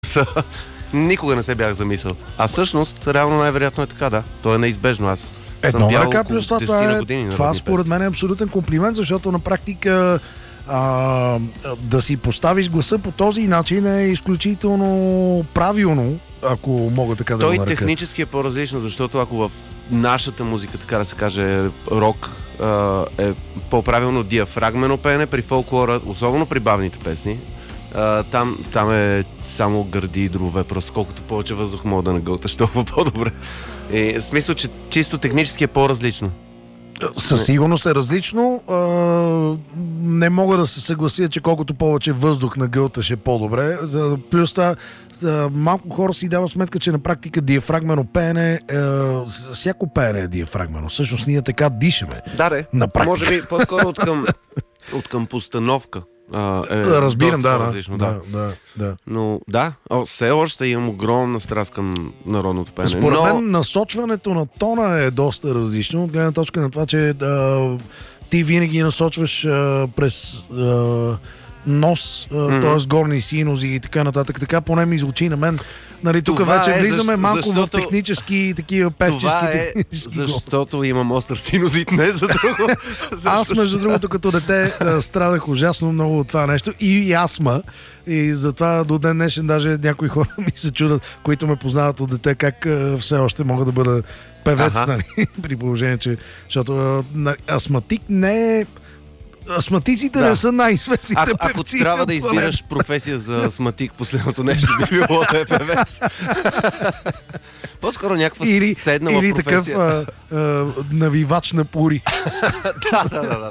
Никога не се бях замислял. А всъщност, реално най-вероятно е така, да. То е неизбежно. Аз съм Едно бял ръка, около плюс това, 10 години. това според мен е абсолютен комплимент, защото на практика да си поставиш гласа по този начин е изключително правилно, ако мога така да го нарека. Той технически е по-различно, защото ако в нашата музика, така да се каже, рок, е по-правилно диафрагмено пеене, при фолклора, особено при бавните песни, там е само гърди и дрове, просто колкото повече въздух мога да нагълташ, толкова по-добре. В смисъл, че чисто технически е по-различно. Със сигурност е различно. Не мога да се съглася, че колкото повече въздух нагълташ е по-добре. Плюс това, малко хора си дават сметка, че на практика диафрагмено пеене, всяко пеене е диафрагмено. Всъщност ние така дишаме. Да, на практика. Може би по-скоро от към постановка. Разбирам, да. Но да, все още имам огромна страст към народното пеене. Според мен насочването на тона е доста различно, от гледна точка на това, че ти винаги насочваш през нос, т.е. горни синузи и така нататък. Така поне ми звучи на мен. Нали, тук вече влизаме малко в технически такива певчески технически. Защото имам остър синузит, не за друго. Аз, между другото, като дете страдах ужасно много от това нещо и астма. И затова до ден днешен даже някои хора ми се чудят, които ме познават от дете, как все още мога да бъда певец, нали? При положение, че защото астматик не е. Астматиците не са най-известните певци. Ако трябва да избираш професия за астматик, последното нещо би било да е певец. По-скоро някаква седнала или професия. Или такъв навивач на пури. Да.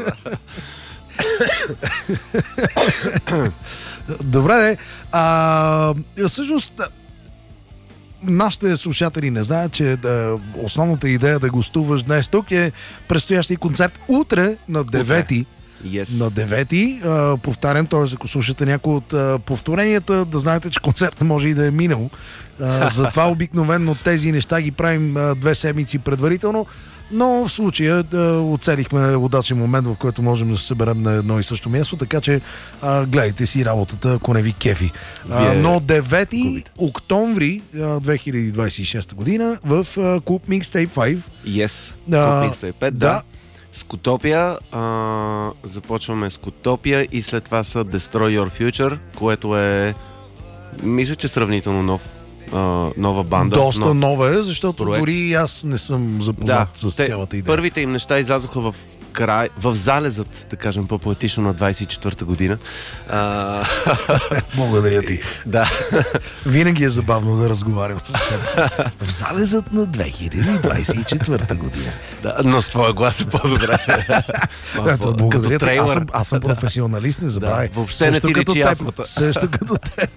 Добре, всъщност нашите слушатели не знаят, че основната идея да гостуваш днес тук е предстоящия концерт утре на 9-ти. Yes. На 9-ти, повтарям, т.е. ако слушате някои от повторенията, да знаете, че концертът може и да е минал. Затова обикновено тези неща ги правим 2 седмици предварително, но в случая оцелихме удачен момент, в който можем да се съберем на едно и също място, така че гледайте си работата, ако не ви кефи. Но 9 октомври 2026 година в клуб Mixtape 5. Yes, клуб Mixtape 5, да. Скутопия, започваме с Скутопия и след това са Destroy Your Future, което е, мисля, че сравнително нова банда. Доста нова е, защото проект. Дори аз не съм запознат с цялата идея. Първите им неща излязоха в залезът, да кажем по-поетично, на 24-та година. Благодаря ти. Да. Винаги е забавно да разговарям с теб. В залезът на 2024 година. Да, но с твоя глас е по-добре. Благодаря ти. Аз съм професионалист, не забравяй. Да, въобще не ти речи астмата. Също като теб.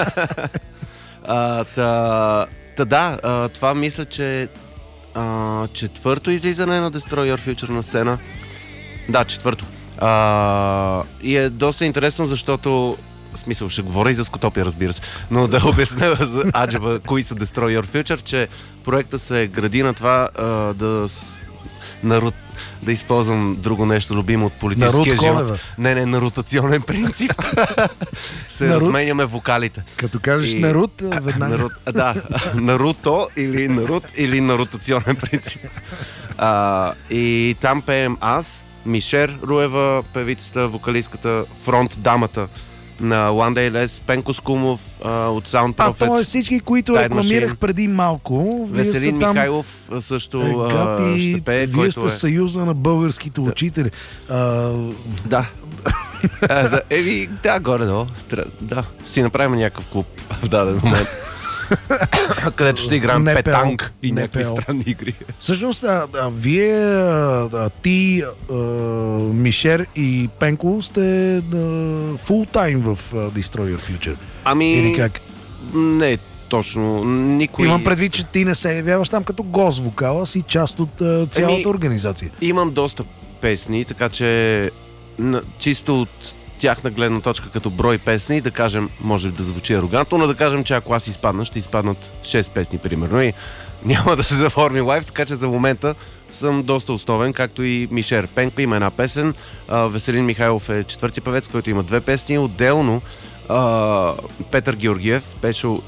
Това мисля, че четвърто излизане на Destroy Your Future на сцена. Да, четвърто. И е доста интересно, защото в смисъл, ще говоря и за Скутопия, разбира се, но да обясня за аджеба, кои са Destroy Your Future, че проекта се гради на това да използвам друго нещо любимо от политическия живот. На ротационен принцип. Се разменяме вокалите. Като кажеш Нарут, веднага. Наруто или на ротационен принцип. И там пеем аз, Мишер Руева, певицата, вокалистката, фронт дамата на One Day Less, Пенко Скумов от Sound Prophet. Това е всички, които рекламирах преди малко. Веселин Михайлов също ще пее. Вие сте съюза на българските учители. Да. Горе-долу. Да, си направим някакъв клуб в даден момент. Където ще играем петанг и някакви странни игри. Всъщност, вие, ти, Мишер и Пенко сте фултайм в Destroy Your Future. Или как? Не, точно. Никой... Имам предвид, че ти не се явяваш там като гост вокала, си част от цялата организация. Имам доста песни, така че чисто от тяхна гледна точка като брой песни, да кажем, може да звучи арогантно, но да кажем, че ако аз изпадна, ще изпаднат 6 песни, примерно, и няма да се заформи лайв, така че за момента съм доста основен, както и Мишер. Пенко има една песен, Веселин Михайлов е четвърти певец, който има 2 песни, отделно Петър Георгиев, Пешо